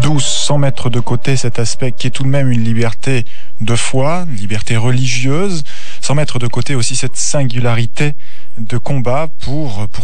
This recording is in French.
douce, sans mettre de côté cet aspect qui est tout de même une liberté de foi, une liberté religieuse, sans mettre de côté aussi cette singularité de combat pour